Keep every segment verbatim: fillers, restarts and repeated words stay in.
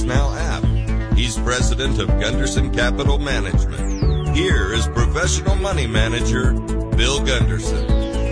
StocksNow app. He's president of Gunderson Capital Management. Here is professional money manager Bill Gunderson.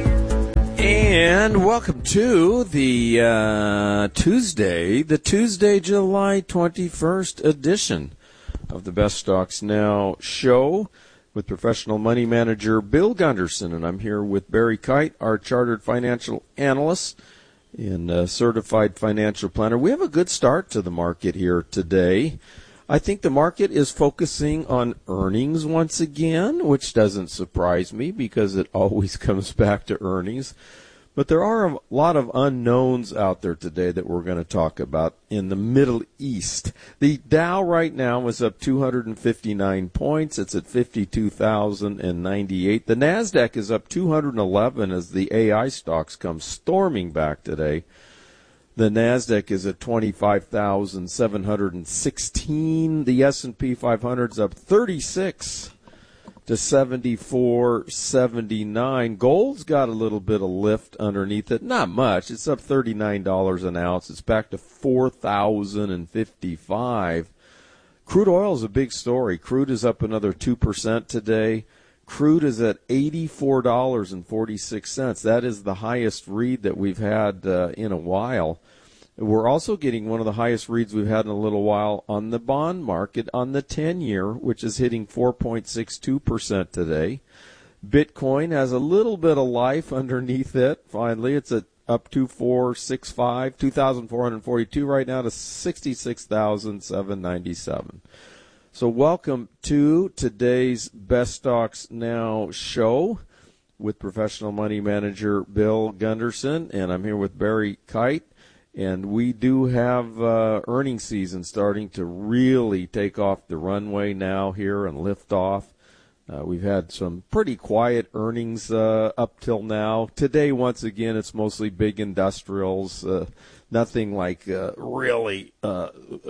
And welcome to the uh, Tuesday, the Tuesday, July twenty-first edition of the Best Stocks Now show with professional money manager Bill Gunderson. And I'm here with Barry Kite, our chartered financial analyst and uh, certified financial planner. We have a good start to the market here today. I think the market is focusing on earnings once again, which doesn't surprise me because it always comes back to earnings. But there are a lot of unknowns out there today that we're going to talk about in the Middle East. The Dow right now is up two hundred fifty-nine points. It's at fifty-two thousand ninety-eight. The NASDAQ is up two hundred eleven as the A I stocks come storming back today. The NASDAQ is at twenty-five thousand seven hundred sixteen. The S and P five hundred is up thirty-six to seventy-four seventy-nine. Gold's got a little bit of lift underneath it. Not much. It's up thirty-nine dollars an ounce. It's back to four thousand fifty-five. Crude oil is a big story. Crude is up another two percent today. Crude is at eighty-four dollars and forty-six cents. That is the highest read that we've had uh, in a while. We're also getting one of the highest reads we've had in a little while on the bond market on the ten-year, which is hitting four point six two percent today. Bitcoin has a little bit of life underneath it. Finally, it's at up to four sixty-five, two thousand four hundred forty-two right now to sixty-six thousand seven hundred ninety-seven. So welcome to today's Best Stocks Now show with professional money manager Bill Gunderson, and I'm here with Barry Kite. And we do have uh, earnings season starting to really take off the runway now here and lift off. Uh, we've had some pretty quiet earnings uh, up till now. Today, once again, it's mostly big industrials, uh, nothing like uh, really uh,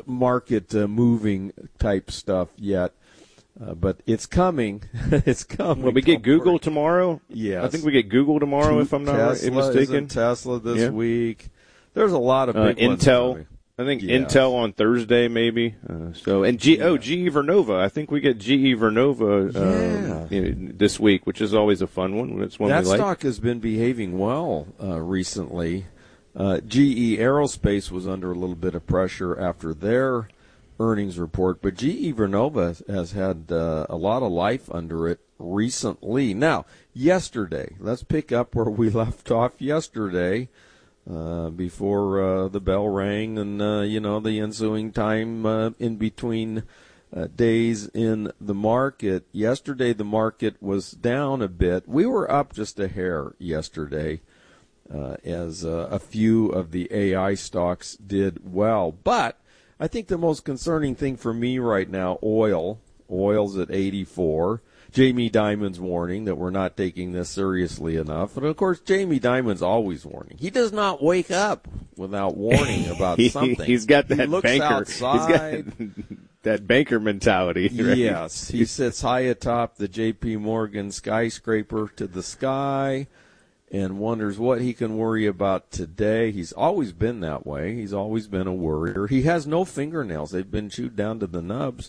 market-moving uh, type stuff yet. Uh, but it's coming. It's coming. Well, we get Google worry. tomorrow? Yes. I think we get Google tomorrow, if I'm not Tesla, mistaken. Isn't Tesla this yeah. week. There's a lot of big uh, ones Intel. coming. I think Yes. Intel on Thursday, maybe. Uh, so and G, oh, G E Vernova. I think we get G E Vernova Yeah. um, you know, this week, which is always a fun one. It's one That we like. stock has been behaving well uh, recently. Uh, G E Aerospace was under a little bit of pressure after their earnings report, but G E Vernova has had uh, a lot of life under it recently. Now, yesterday, let's pick up where we left off yesterday. Uh, before uh, the bell rang and, uh, you know, the ensuing time uh, in between uh, days in the market. Yesterday, the market was down a bit. We were up just a hair yesterday uh, as uh, a few of the A I stocks did well. But I think the most concerning thing for me right now, oil. Oil's at eighty-four. Jamie Dimon's warning that we're not taking this seriously enough. And, of course, Jamie Dimon's always warning. He does not wake up without warning about something. He's got that he looks banker. outside. He's got that banker mentality. Right? Yes. He sits high atop the J P. Morgan skyscraper to the sky and wonders what he can worry about today. He's always been that way. He's always been a worrier. He has no fingernails. They've been chewed down to the nubs.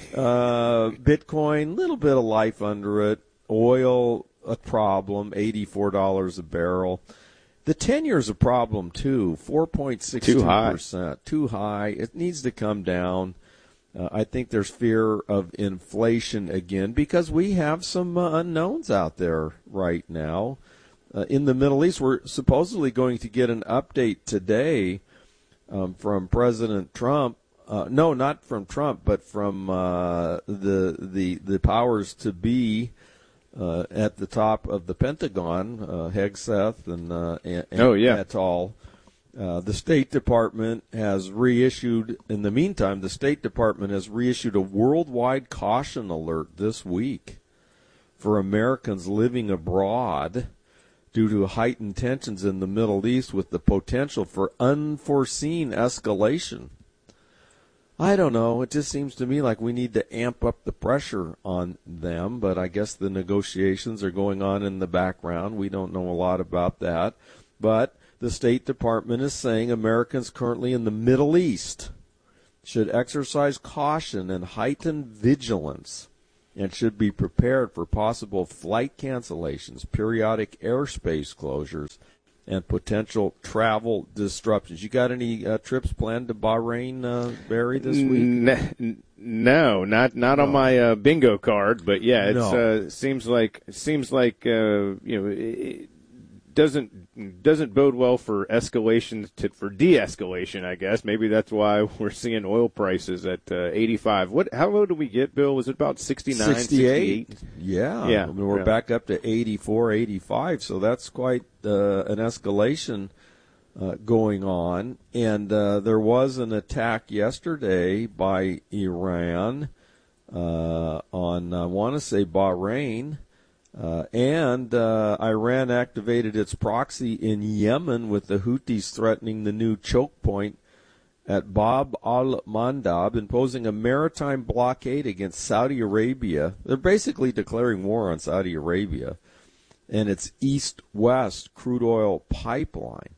Uh, Bitcoin, little bit of life under it. Oil, a problem, eighty-four dollars a barrel. The ten-year's a problem, too, four point six two percent. Too high. Too high. It needs to come down. Uh, I think there's fear of inflation again because we have some uh, unknowns out there right now. Uh, in the Middle East, we're supposedly going to get an update today um, from President Trump. Uh, no, not from Trump, but from uh, the the the powers to be uh, at the top of the Pentagon, uh, Hegseth and, uh, and, and oh, yeah. et al. Uh, the State Department has reissued, in the meantime, the State Department has reissued a worldwide caution alert this week for Americans living abroad due to heightened tensions in the Middle East with the potential for unforeseen escalation. I don't know. It just seems to me like we need to amp up the pressure on them, but I guess the negotiations are going on in the background. We don't know a lot about that. But the State Department is saying Americans currently in the Middle East, should exercise caution and heighten vigilance and should be prepared for possible flight cancellations, periodic airspace closures, and potential travel disruptions. You got any uh, trips planned to Bahrain, uh, Barry, this week? N- no, not not no. on my uh, bingo card, but yeah, it no. uh, seems like seems like uh, you know it doesn't doesn't bode well for escalation to for de-escalation. I guess maybe that's why we're seeing oil prices at uh, eighty-five. What? How low did we get, Bill? Was it about sixty-nine, sixty-eight? sixty-eight? Yeah, yeah. I mean, we're yeah. back up to eighty-four, eighty-five. So that's quite uh, an escalation uh, going on. And uh, there was an attack yesterday by Iran uh, on, I want to say, Bahrain. Uh, and uh, Iran activated its proxy in Yemen with the Houthis threatening the new choke point at Bab al-Mandab, imposing a maritime blockade against Saudi Arabia. They're basically declaring war on Saudi Arabia and its east-west crude oil pipeline.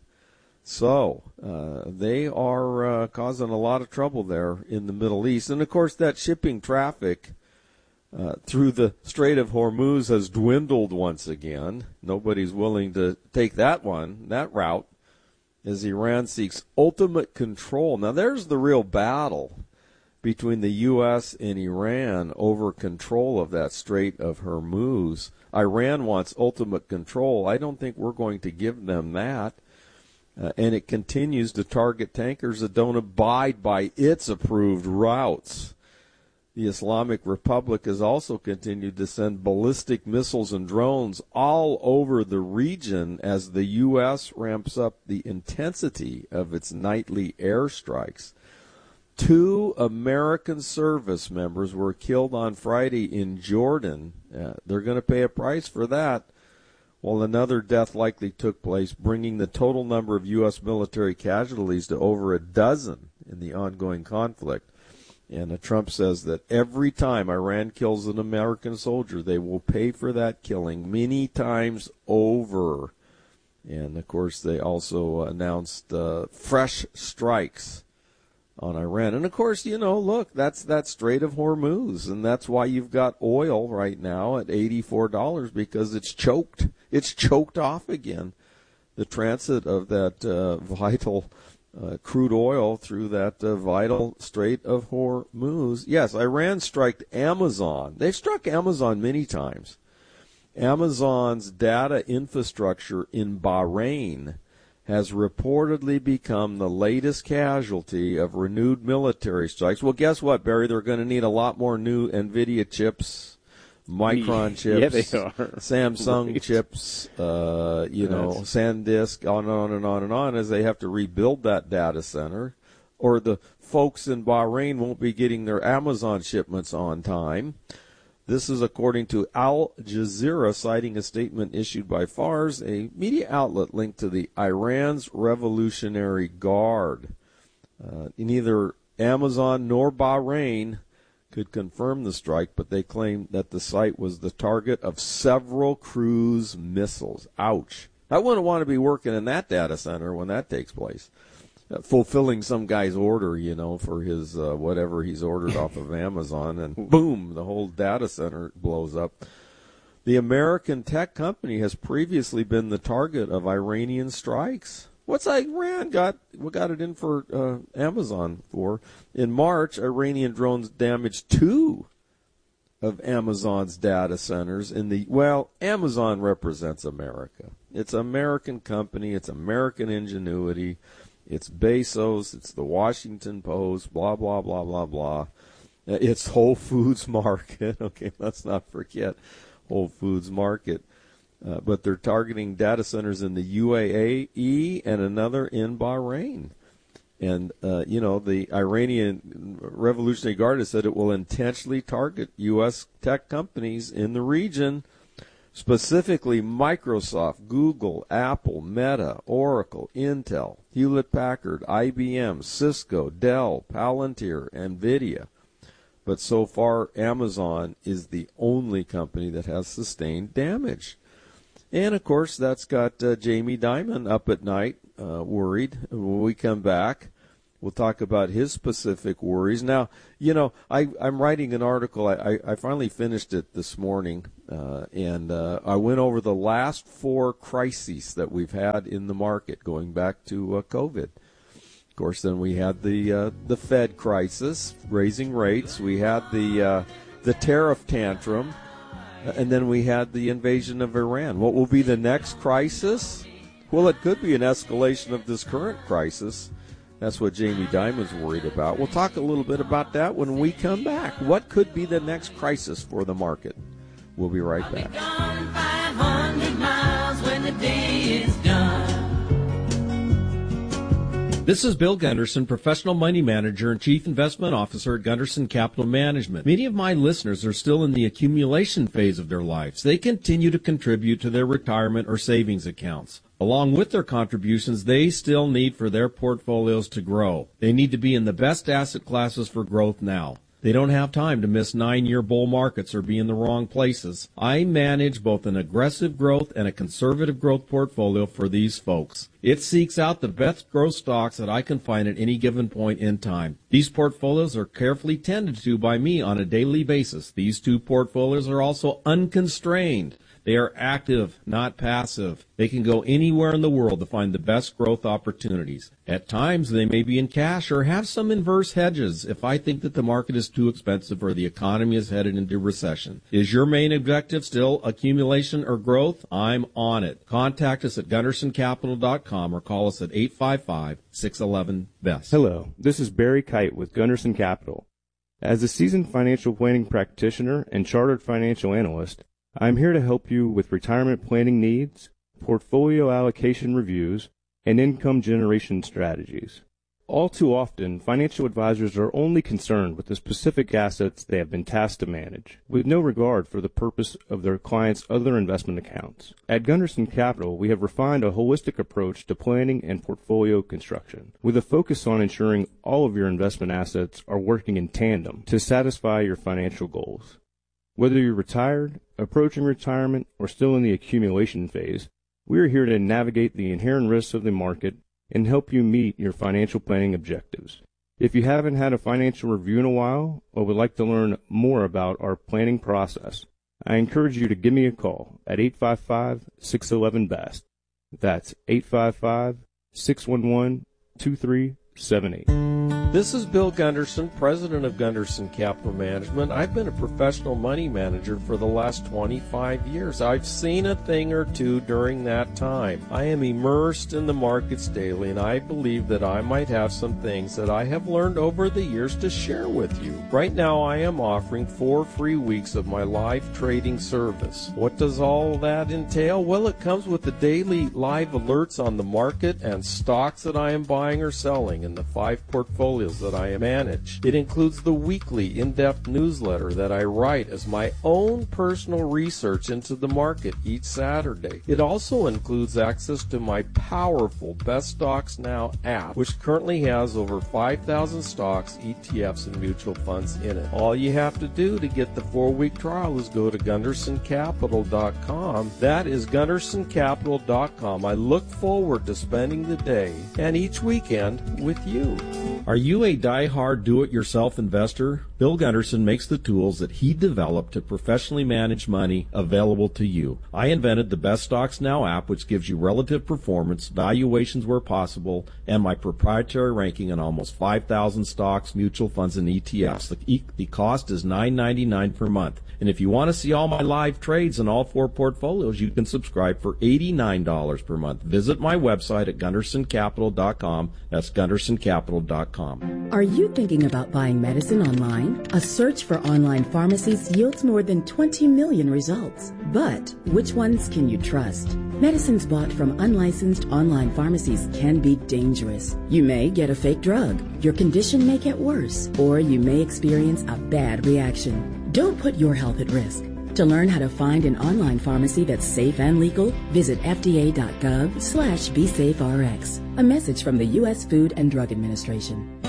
So uh, they are uh, causing a lot of trouble there in the Middle East. And, of course, that shipping traffic Uh, through the Strait of Hormuz has dwindled once again. Nobody's willing to take that one, that route, as Iran seeks ultimate control. Now, there's the real battle between the U S and Iran over control of that Strait of Hormuz. Iran wants ultimate control. I don't think we're going to give them that. Uh, and it continues to target tankers that don't abide by its approved routes. The Islamic Republic has also continued to send ballistic missiles and drones all over the region as the U S ramps up the intensity of its nightly airstrikes. Two American service members were killed on Friday in Jordan. Uh, they're going to pay a price for that, while another death likely took place, bringing the total number of U S military casualties to over a dozen in the ongoing conflict. And uh, Trump says that every time Iran kills an American soldier, they will pay for that killing many times over. And, of course, they also announced uh, fresh strikes on Iran. And, of course, you know, look, that's that Strait of Hormuz, and that's why you've got oil right now at eighty-four dollars, because it's choked. It's choked off again, the transit of that uh, vital Uh, crude oil through that uh, vital Strait of Hormuz. Yes, Iran struck Amazon. They've struck Amazon many times. Amazon's data infrastructure in Bahrain has reportedly become the latest casualty of renewed military strikes. Well, guess what, Barry? They're going to need a lot more new NVIDIA chips, Micron chips, yeah, they are. Samsung right. chips, uh, you know, That's... SanDisk, on and on and on and on, as they have to rebuild that data center, or the folks in Bahrain won't be getting their Amazon shipments on time. This is according to Al Jazeera, citing a statement issued by Fars, a media outlet linked to the Iran's Revolutionary Guard. Uh, neither Amazon nor Bahrain could confirm the strike, but they claimed that the site was the target of several cruise missiles. Ouch. I wouldn't want to be working in that data center when that takes place, uh, fulfilling some guy's order, you know, for his uh, whatever he's ordered off of Amazon, and boom, the whole data center blows up. The American tech company has previously been the target of Iranian strikes. What's Iran got? What got it in for uh, Amazon for? In March, Iranian drones damaged two of Amazon's data centers in the, well, Amazon represents America. It's an American company. It's American ingenuity. It's Bezos. It's the Washington Post, blah, blah, blah, blah, blah. It's Whole Foods Market. Okay, let's not forget Whole Foods Market. Uh, but they're targeting data centers in the U A E and another in Bahrain. And, uh, you know, the Iranian Revolutionary Guard has said it will intentionally target U S tech companies in the region, specifically Microsoft, Google, Apple, Meta, Oracle, Intel, Hewlett-Packard, I B M, Cisco, Dell, Palantir, NVIDIA. But so far, Amazon is the only company that has sustained damage. And, of course, that's got uh, Jamie Dimon up at night, uh, worried. When we come back, We'll talk about his specific worries. Now, you know, I, I'm writing an article. I, I, I finally finished it this morning, uh, and uh, I went over the last four crises that we've had in the market going back to uh, COVID. Of course, then we had the uh, the Fed crisis, raising rates. We had the uh, the tariff tantrum, and then we had the invasion of Iran. What will be the next crisis? Well, it could be an escalation of this current crisis. That's what Jamie Dimon's worried about. We'll talk a little bit about that when we come back. What could be the next crisis for the market? We'll be right back. I'll be gone five hundred miles when the day is done. This is Bill Gunderson, professional money manager and chief investment officer at Gunderson Capital Management. Many of my listeners are still in the accumulation phase of their lives. They continue to contribute to their retirement or savings accounts. Along with their contributions, they still need for their portfolios to grow. They need to be in the best asset classes for growth now. They don't have time to miss nine-year bull markets or be in the wrong places. I manage both an aggressive growth and a conservative growth portfolio for these folks. It seeks out the best growth stocks that I can find at any given point in time. These portfolios are carefully tended to by me on a daily basis. These two portfolios are also unconstrained. They are active, not passive. They can go anywhere in the world to find the best growth opportunities. At times, they may be in cash or have some inverse hedges if I think that the market is too expensive or the economy is headed into recession. Is your main objective still accumulation or growth? I'm on it. Contact us at gunderson capital dot com or call us at eight five five, six one one, B E S T. Hello, this is Barry Kite with Gunderson Capital. As a seasoned financial planning practitioner and chartered financial analyst, I'm here to help you with retirement planning needs, portfolio allocation reviews, and income generation strategies. All too often, financial advisors are only concerned with the specific assets they have been tasked to manage, with no regard for the purpose of their clients' other investment accounts. At Gunderson Capital, we have refined a holistic approach to planning and portfolio construction, with a focus on ensuring all of your investment assets are working in tandem to satisfy your financial goals. Whether you're retired, approaching retirement, or still in the accumulation phase, we are here to navigate the inherent risks of the market and help you meet your financial planning objectives. If you haven't had a financial review in a while or would like to learn more about our planning process, I encourage you to give me a call at eight five five, six one one, B E S T. That's eight five five, six one one, two three seven eight. This is Bill Gunderson, president of Gunderson Capital Management. I've been a professional money manager for the last twenty-five years. I've seen a thing or two during that time. I am immersed in the markets daily, and I believe that I might have some things that I have learned over the years to share with you. Right now, I am offering four free weeks of my live trading service. What does all that entail? Well, it comes with the daily live alerts on the market and stocks that I am buying or selling in the five portfolios that I manage. It includes the weekly in-depth newsletter that I write as my own personal research into the market each Saturday. It also includes access to my powerful Best Stocks Now app, which currently has over five thousand stocks, E T Fs, and mutual funds in it. All you have to do to get the four-week trial is go to gunderson capital dot com. That is gunderson capital dot com. I look forward to spending the day and each weekend with you. Are you a die-hard do-it-yourself investor? Bill Gunderson makes the tools that he developed to professionally manage money available to you. I invented the Best Stocks Now app, which gives you relative performance, valuations where possible, and my proprietary ranking on almost five thousand stocks, mutual funds, and E T Fs. The, e- the cost is nine ninety-nine per month. And if you want to see all my live trades in all four portfolios, you can subscribe for eighty-nine dollars per month. Visit my website at gunderson capital dot com. That's gunderson capital dot com. Are you thinking about buying medicine online? A search for online pharmacies yields more than twenty million results. But which ones can you trust? Medicines bought from unlicensed online pharmacies can be dangerous. You may get a fake drug, your condition may get worse, or you may experience a bad reaction. Don't put your health at risk. To learn how to find an online pharmacy that's safe and legal, visit F D A dot gov slash be safe R X. A message from the U S Food and Drug Administration.